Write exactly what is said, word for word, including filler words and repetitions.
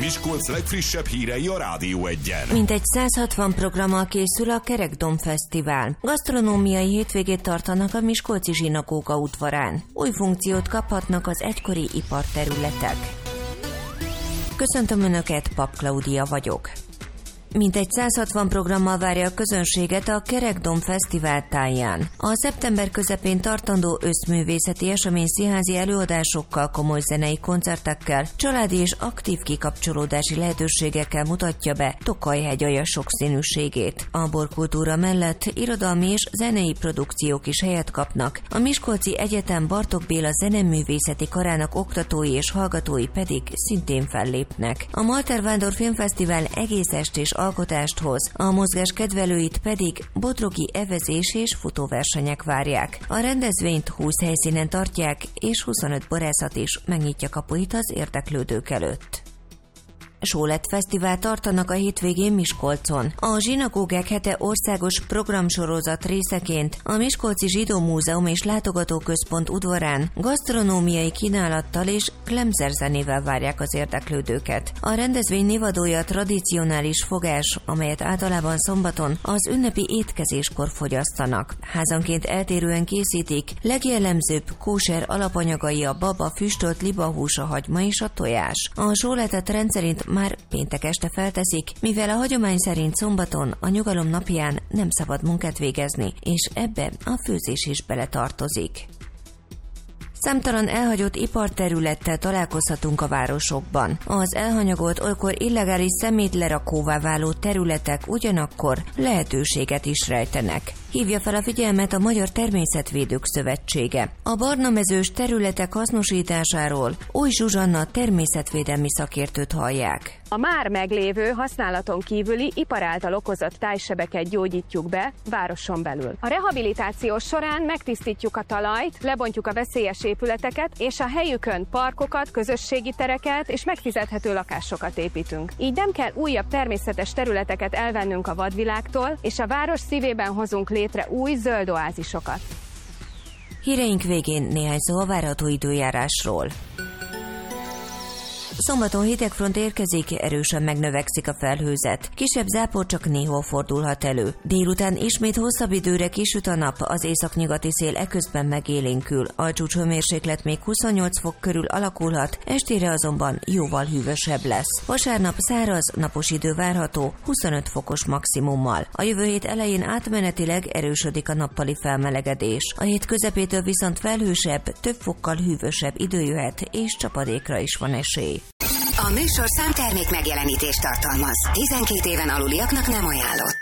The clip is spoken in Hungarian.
Miskolc legfrissebb hírei a Rádió Egyen. Mintegy száz hatvan programmal készül a Kerekdom Fesztivál. Gasztronómiai hétvégét tartanak a miskolci zsinagóga udvarán. Új funkciót kaphatnak az egykori iparterületek. Köszöntöm Önöket, Pap Klaudia vagyok. Mintegy száz hatvan programmal várja a közönséget a Kerekdom Fesztivál táján. A szeptember közepén tartandó összművészeti esemény színházi előadásokkal, komoly zenei koncertekkel, családi és aktív kikapcsolódási lehetőségekkel mutatja be Tokaj-hegyalja sokszínűségét. A borkultúra mellett irodalmi és zenei produkciók is helyet kapnak, a Miskolci Egyetem Bartók Béla Zeneművészeti Karának oktatói és hallgatói pedig szintén fellépnek. A Malter Vándor Filmfesztivál egész estés alkotást hoz, a mozgás kedvelőit pedig bodrogi evezés és futóversenyek várják. A rendezvényt húsz helyszínen tartják, és huszonöt borászat is megnyitja kapuit az érdeklődők előtt. Sólett Fesztivál tartanak a hétvégén Miskolcon. A Zsinagógák hete országos programsorozat részeként a Miskolci Zsidó Múzeum és Látogatóközpont udvarán gasztronómiai kínálattal és klemzerzenével várják az érdeklődőket. A rendezvény névadója a tradicionális fogás, amelyet általában szombaton az ünnepi étkezéskor fogyasztanak. Házanként eltérően készítik, legjellemzőbb kóser alapanyagai a baba, füstölt libahús, a hagyma és a tojás. A sóletet rendszerint már péntek este felteszik, mivel a hagyomány szerint szombaton, a nyugalom napján nem szabad munkát végezni, és ebbe a főzés is beletartozik. Számtalan elhagyott iparterülettel találkozhatunk a városokban. Az elhanyagolt, olykor illegális szemétlerakóvá váló területek ugyanakkor lehetőséget is rejtenek. Hívja fel a figyelmet a Magyar Természetvédők Szövetsége. A barnamezős területek hasznosításáról Új Zsuzsanna természetvédelmi szakértőt hallják. A már meglévő, használaton kívüli ipar által okozott tájsebeket gyógyítjuk be városon belül. A rehabilitáció során megtisztítjuk a talajt, lebontjuk a veszélyes épületeket, és a helyükön parkokat, közösségi tereket és megfizethető lakásokat építünk. Így nem kell újabb természetes területeket elvennünk a vadvilágtól, és a város szívében hozunk létre új zöld oázisokat. Híreink végén néhány szó a várható időjárásról. Szombaton hidegfront érkezik, erősen megnövekszik a felhőzet. Kisebb zápor csak néhol fordulhat elő. Délután ismét hosszabb időre kisüt a nap, az északnyugati szél eközben megélénkül. A csúcshőmérséklet még huszonnyolc fok körül alakulhat, estére azonban jóval hűvösebb lesz. Vasárnap száraz, napos idő várható, huszonöt fokos maximummal. A jövő hét elején átmenetileg erősödik a nappali felmelegedés. A hét közepétől viszont felhősebb, több fokkal hűvösebb idő jöhet, és csapadékra is van esély. A műsorszám termék megjelenítést tartalmaz. tizenkét éven aluliaknak nem ajánlott.